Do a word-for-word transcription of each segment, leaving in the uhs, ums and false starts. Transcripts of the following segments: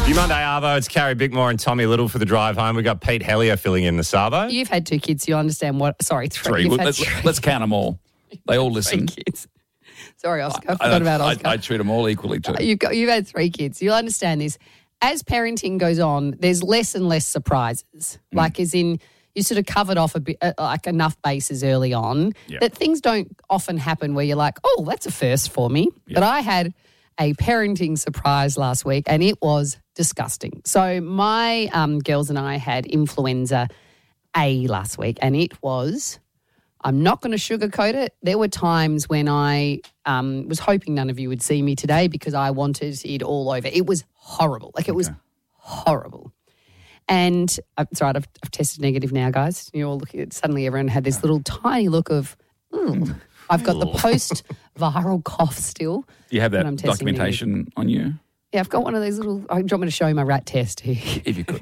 You Monday Arvo, it's Carrie Bickmore and Tommy Little for the drive home. We've got Pete Hellier filling in the Sabo. You've had two kids, so you understand what... Sorry, three. Three. You've Well, had let's, three. let's count them all. They all listen. Three kids. Sorry, Oscar. I, I, forgot about I, Oscar. I, I treat them all equally too. You've, got, you've had three kids. You'll understand this. As parenting goes on, there's less and less surprises. Mm. Like as in... You sort of covered off a bit, uh, like enough bases early on yep. that things don't often happen where you're like, oh, that's a first for me. Yep. But I had a parenting surprise last week and it was disgusting. So my um, girls and I had influenza A last week and it was, I'm not going to sugarcoat it. There were times when I um, was hoping none of you would see me today because I wanted it all over. It was horrible. Like it okay. was horrible. And uh, it's right, I've, I've tested negative now, guys. You're all looking at, suddenly everyone had this little tiny look of, mm. I've got the post-viral cough still. Do you have that documentation negative. on you? Yeah, I've got one of those little, I do you want me to show you my rat test here? If you could.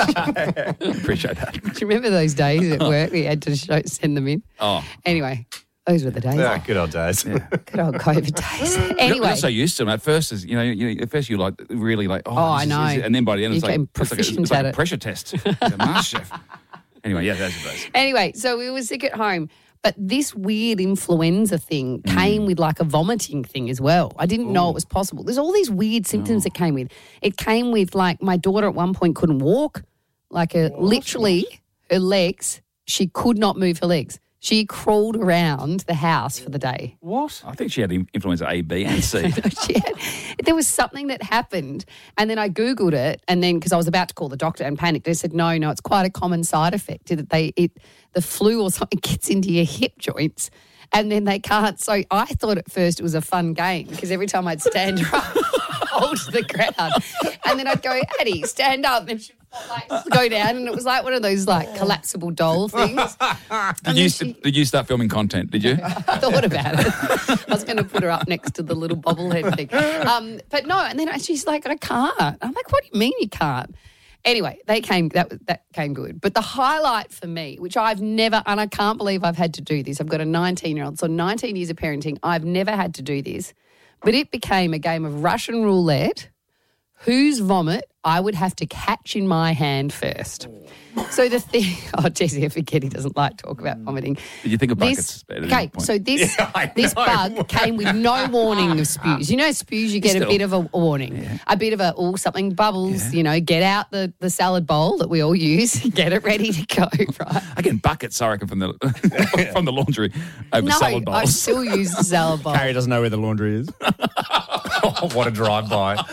Appreciate that. Do you remember those days at work we had to show, send them in? Oh. Anyway. Those were the days. Yeah, good old days. Yeah. Good old COVID days. Anyway. You're, you're so used to them. At first, is you know, you know, at first you're like really like, oh, oh I know. Is, and then by the end, it's you like, it's like, a, it's like a pressure test. It's a master chef. Anyway, yeah, those are those. Anyway, so we were sick at home. But this weird influenza thing came mm. with like a vomiting thing as well. I didn't Ooh. know it was possible. There's all these weird symptoms oh. that came with. It came with like my daughter at one point couldn't walk. Like a, literally her legs, she could not move her legs. She crawled around the house for the day. What? I think she had influenza A, B and C. she had, there was something that happened and then I Googled it and then because I was about to call the doctor and panicked, they said, no, no, it's quite a common side effect that they it the flu or something gets into your hip joints and then they can't. So I thought at first it was a fun game because every time I'd stand her up, hold to the ground and then I'd go, Addie, stand up and she'd like go down and it was like one of those like collapsible doll things. Did you, she, did you start filming content, did you? I thought about it. I was going to put her up next to the little bobblehead thing. Um, but no, and then she's like, I can't. I'm like, what do you mean you can't? Anyway, they came, that that came good. But the highlight for me, which I've never, and I can't believe I've had to do this, I've got a nineteen-year-old, so nineteen years of parenting, I've never had to do this, but it became a game of Russian roulette, whose vomit I would have to catch in my hand first. So the thing, oh, Jesse, I forget he doesn't like to talk about vomiting. Did you think of this, buckets? Okay, so this yeah, this bug came with no warning of spews. You know, spews, you get Still. a bit of a warning, yeah. a bit of a, oh, something bubbles, yeah. you know, get out the, the salad bowl that we all use, get it ready to go, right? Again, buckets, I reckon, from the from the laundry over no, salad bowls. I still use the salad bowl. Carrie doesn't know where the laundry is. Oh, what a drive-by.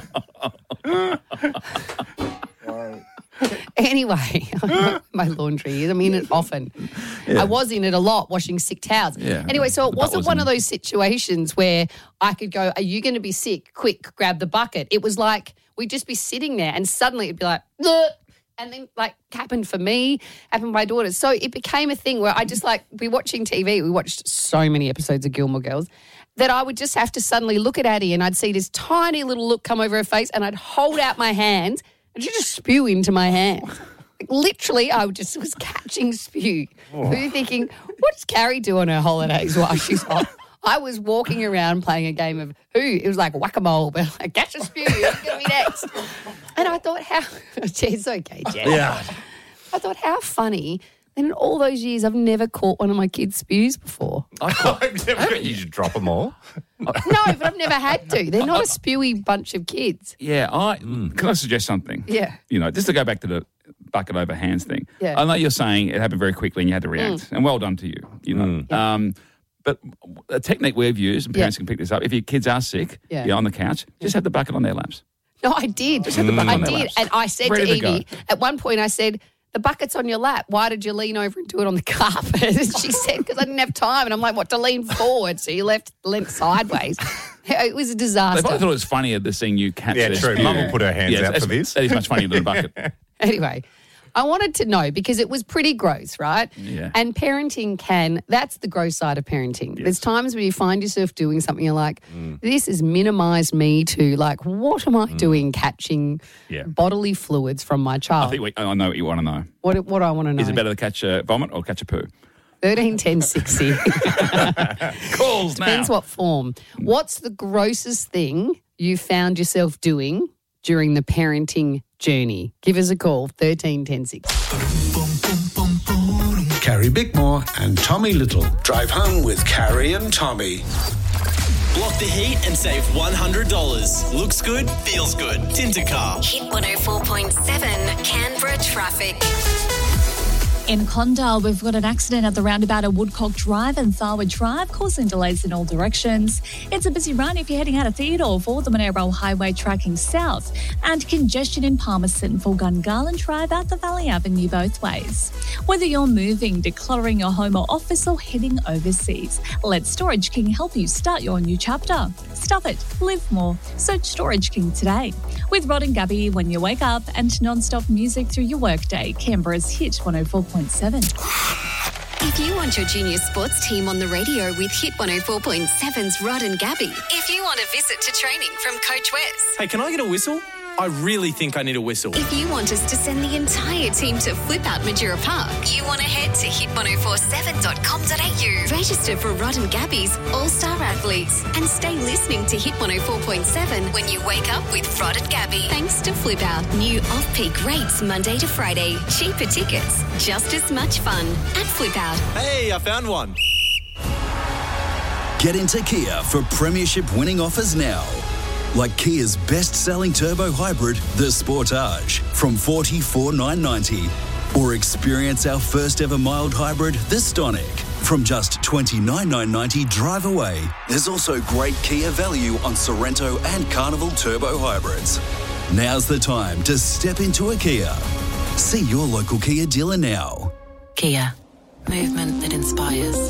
Anyway, my laundry is. I'm in it often. Yeah. I was in it a lot, washing sick towels. Yeah. Anyway, so it wasn't one of those situations where I could go, are you going to be sick? Quick, grab the bucket. It was like we'd just be sitting there and suddenly it'd be like, ugh. And then like happened for me, happened to my daughter. So it became a thing where I just like, we watching T V, we watched so many episodes of Gilmore Girls, that I would just have to suddenly look at Addie and I'd see this tiny little look come over her face and I'd hold out my hands and she'd just spew into my hand. Like, literally, I would just was catching spew. Oh. We were thinking, what does Carrie do on her holidays while she's off? I was walking around playing a game of who? It was like whack-a-mole, but like, catch a spew, who's going to be next? And I thought, how, it's okay, Jen. Yeah. I thought, how funny. And in all those years, I've never caught one of my kids' spews before. I caught, never, you should drop them all. No, but I've never had to. They're not a spewy bunch of kids. Yeah, I mm. can I suggest something? Yeah. You know, just to go back to the bucket over hands thing. Yeah. I know you're saying it happened very quickly and you had to react, mm. and well done to you. You know, mm. um, but a technique we've used, and parents yeah. can pick this up. If your kids are sick, yeah. you're on the couch, just have the bucket on their laps. No, I did. Just have the bucket I on their did, laps. and I said Ready to to Evie go. at one point, I said, the bucket's on your lap. Why did you lean over and do it on the carpet? And she said, because I didn't have time. And I'm like, what, to lean forward? So you left leant sideways. It was a disaster. They thought it was funnier than seeing you catch Yeah, their true. spew. Mum will put her hands yeah, out for this. That is much funnier than a bucket. Anyway, I wanted to know because it was pretty gross, right? Yeah. And parenting can, that's the gross side of parenting. Yes. There's times when you find yourself doing something, you're like, mm. this has minimised me to like, what am I mm. doing catching yeah. bodily fluids from my child? I think we, I know what you want to know. What, what do I want to know? Is it better to catch a vomit or catch a poo? thirteen ten sixty Calls now. Depends what form. What's the grossest thing you found yourself doing during the parenting journey? Give us a call, thirteen ten six. Carrie Bickmore and Tommy Little. Drive home with Carrie and Tommy. Block the heat and save one hundred dollars. Looks good, feels good. Tintercar. Hit one oh four point seven Canberra traffic. In Condal, we've got an accident at the roundabout at Woodcock Drive and Tharwood Drive, causing delays in all directions. It's a busy run if you're heading out of Theodore for the Monaro Highway tracking south, and congestion in Palmerston for Gungahlin Drive out the Valley Avenue both ways. Whether you're moving, decluttering your home or office, or heading overseas, let Storage King help you start your new chapter. Stuff it, live more. Search Storage King today. With Rod and Gabby when you wake up, and non-stop music through your workday, Canberra's Hit one oh four point seven. If you want your junior sports team on the radio with Hit one oh four point seven's Rod and Gabby. If you want a visit to training from Coach Wes. Hey, can I get a whistle? I really think I need a whistle. If you want us to send the entire team to Flip Out Majura Park, you want to head to hit ten forty-seven dot com dot a u. Register for Rod and Gabby's All-Star Athletes and stay listening to Hit one oh four point seven when you wake up with Rod and Gabby. Thanks to Flip Out. New off-peak rates Monday to Friday. Cheaper tickets. Just as much fun at Flip Out. Hey, I found one. Get into Kia for premiership winning offers now. Like Kia's best-selling turbo hybrid, the Sportage, from forty-four thousand nine hundred ninety dollars. Or experience our first-ever mild hybrid, the Stonic, from just twenty-nine thousand nine hundred ninety dollars drive away. There's also great Kia value on Sorrento and Carnival turbo hybrids. Now's the time to step into a Kia. See your local Kia dealer now. Kia. Movement that inspires.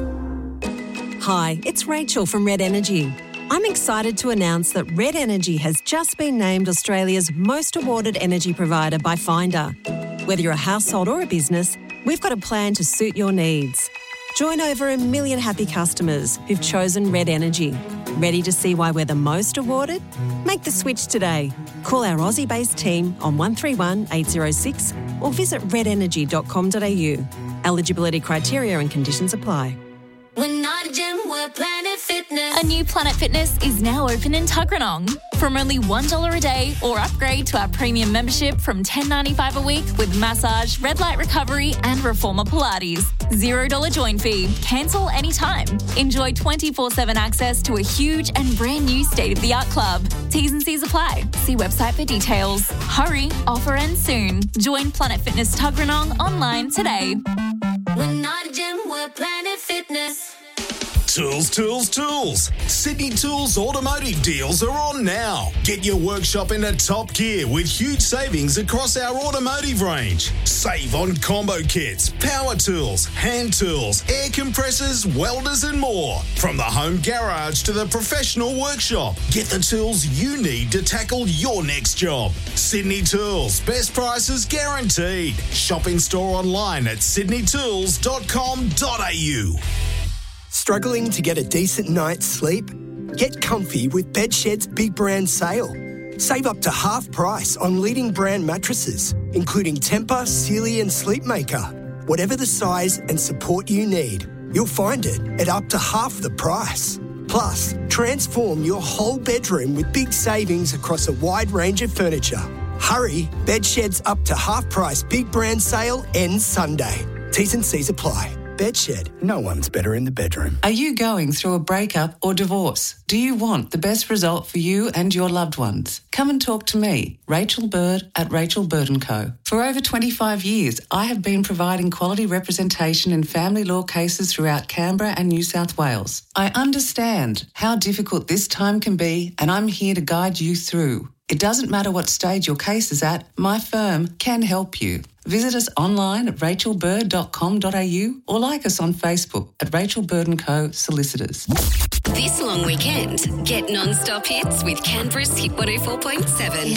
Hi, it's Rachel from Red Energy. I'm excited to announce that Red Energy has just been named Australia's most awarded energy provider by Finder. Whether you're a household or a business, we've got a plan to suit your needs. Join over a million happy customers who've chosen Red Energy. Ready to see why we're the most awarded? Make the switch today. Call our Aussie-based team on one three one, eight oh six or visit red energy dot com dot a u. Eligibility criteria and conditions apply. We're not a gym, we're Planet Fitness. A new Planet Fitness is now open in Tuggeranong. From only one dollar a day, or upgrade to our premium membership from ten dollars ninety-five a week with massage, red light recovery and reformer Pilates. zero dollars join fee. Cancel anytime. Enjoy twenty-four seven access to a huge and brand new state-of-the-art club. T's and C's apply. See website for details. Hurry, offer ends soon. Join Planet Fitness Tuggeranong online today. We're not a gym, we're Planet Fitness. Tools, tools, tools. Sydney Tools automotive deals are on now. Get your workshop into top gear with huge savings across our automotive range. Save on combo kits, power tools, hand tools, air compressors, welders and more. From the home garage to the professional workshop, get the tools you need to tackle your next job. Sydney Tools, best prices guaranteed. Shop in store online at sydney tools dot com dot a u. Struggling to get a decent night's sleep? Get comfy with Bedshed's Big Brand Sale. Save up to half price on leading brand mattresses, including Tempur, Sealy and Sleepmaker. Whatever the size and support you need, you'll find it at up to half the price. Plus, transform your whole bedroom with big savings across a wide range of furniture. Hurry, Bedshed's up to half price Big Brand Sale ends Sunday. T's and C's apply. Bedshed, no one's better in the bedroom. Are you going through a breakup or divorce? Do you want the best result for you and your loved ones? Come and talk to me, Rachel Bird at Rachel Bird and Co. For over twenty-five years, I have been providing quality representation in family law cases throughout Canberra and New South Wales. I understand how difficult this time can be, and I'm here to guide you through. It doesn't matter what stage your case is at, my firm can help you. Visit us online at rachel bird dot com dot a u or like us on Facebook at Rachel Bird and Co. Solicitors. This long weekend, get non-stop hits with Canberra's Hit one oh four point seven.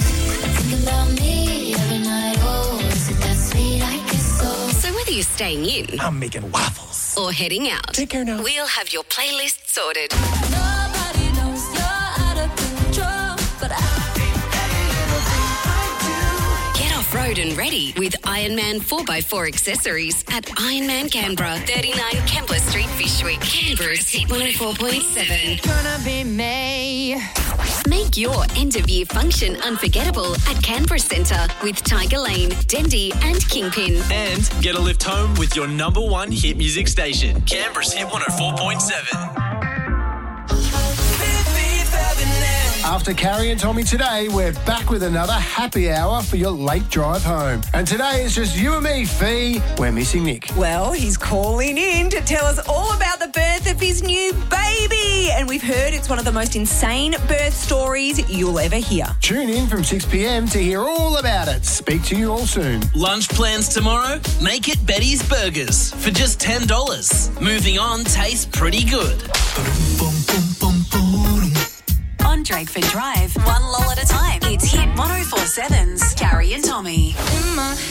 So whether you're staying in, I'm making waffles, or heading out, take care now. We'll have your playlist sorted. Nobody knows you're out of control, but I Get off-road road and ready with Ironman four by four accessories at Ironman Canberra, thirty-nine Kembla Street, Fishwick. Canberra's Hit one oh four point seven. Gonna be May. Make your end-of-year function unforgettable at Canberra Centre with Tiger Lane, Dendy and Kingpin. And get a lift home with your number one hit music station, Canberra's Hit one oh four point seven. After Carrie and Tommy today, we're back with another happy hour for your late drive home. And today is just you and me, Fee. We're missing Nick. Well, he's calling in to tell us all about the birth of his new baby. And we've heard it's one of the most insane birth stories you'll ever hear. Tune in from six p.m. to hear all about it. Speak to you all soon. Lunch plans tomorrow? Make it Betty's Burgers for just ten dollars. Moving on tastes pretty good. On Drakeford Drive, one lull at a time. It's Hit one oh four seven's Carrie and Tommy.